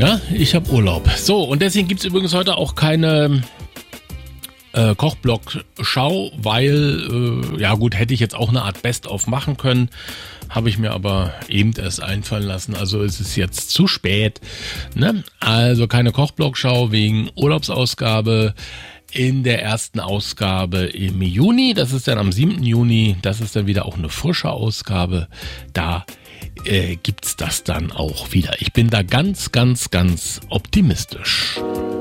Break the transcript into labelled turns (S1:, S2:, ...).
S1: Ja, ich habe Urlaub. So, und deswegen gibt es übrigens heute auch keine Kochblog-Schau, weil, ja gut, hätte ich jetzt auch eine Art Best-of machen können, habe ich mir aber eben erst einfallen lassen. Also es ist jetzt zu spät. Ne? Also keine Kochblog-Schau wegen Urlaubsausgabe. In der ersten Ausgabe im Juni, das ist dann am 7. Juni, das ist dann wieder auch eine frische Ausgabe. Da gibt's das dann auch wieder. Ich bin da ganz, ganz, ganz optimistisch.